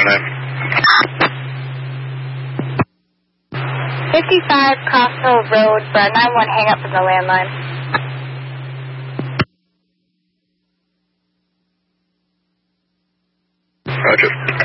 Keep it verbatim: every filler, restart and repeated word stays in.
nine nine. fifty-five Crossville Road, Brad nine one, hang up from the landline. Roger.